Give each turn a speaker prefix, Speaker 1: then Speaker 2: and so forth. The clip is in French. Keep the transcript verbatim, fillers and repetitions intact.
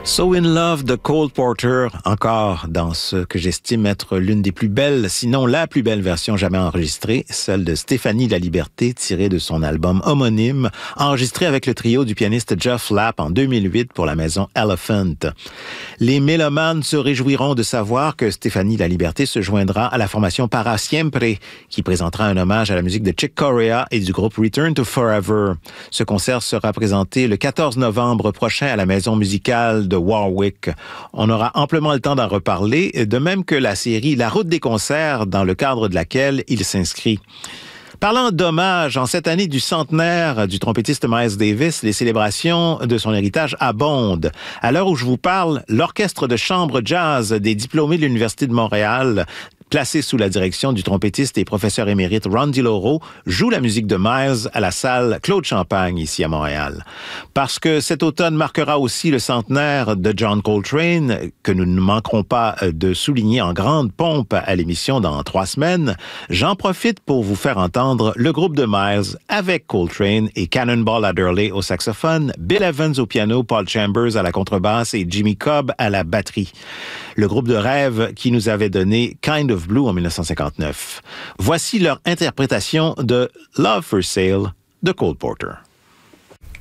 Speaker 1: So in Love de Cole Porter, encore dans ce que j'estime être l'une des plus belles, sinon la plus belle version jamais enregistrée, celle de Stéphanie Laliberté, tirée de son album homonyme, enregistré avec le trio du pianiste Jeff Lapp en deux mille huit pour la maison Elephant. Les mélomanes se réjouiront de savoir que Stéphanie Laliberté se joindra à la formation Para Siempre, qui présentera un hommage à la musique de Chick Corea et du groupe Return to Forever. Ce concert sera présenté le quatorze novembre prochain à la maison musicale de Warwick. On aura amplement le temps d'en reparler, de même que la série La Route des concerts, dans le cadre de laquelle il s'inscrit. Parlant d'hommage, en cette année du centenaire du trompettiste Miles Davis, les célébrations de son héritage abondent. À l'heure où je vous parle, l'orchestre de chambre jazz des diplômés de l'Université de Montréal, placé sous la direction du trompettiste et professeur émérite Ron DiLauro, joue la musique de Miles à la salle Claude Champagne, ici à Montréal. Parce que cet automne marquera aussi le centenaire de John Coltrane, que nous ne manquerons pas de souligner en grande pompe à l'émission dans trois semaines, j'en profite pour vous faire entendre le groupe de Miles avec Coltrane et Cannonball Adderley au saxophone, Bill Evans au piano, Paul Chambers à la contrebasse et Jimmy Cobb à la batterie. Le groupe de rêve qui nous avait donné Kind of Blue en dix-neuf cent cinquante-neuf. Voici leur interprétation de Love for Sale de Cole Porter.